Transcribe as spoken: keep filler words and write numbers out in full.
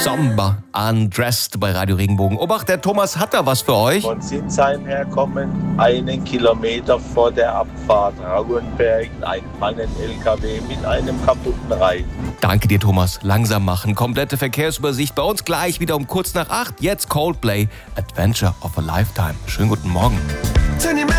Somber Undressed bei Radio Regenbogen. Obacht, der Thomas hat da was für euch. Von Sinsheim herkommen, einen Kilometer vor der Abfahrt Rauenberg, ein Pannen-L K W mit einem kaputten Reifen. Danke dir, Thomas. Langsam machen. Komplette Verkehrsübersicht bei uns gleich wieder um kurz nach acht. Jetzt Coldplay, Adventure of a Lifetime. Schönen guten Morgen.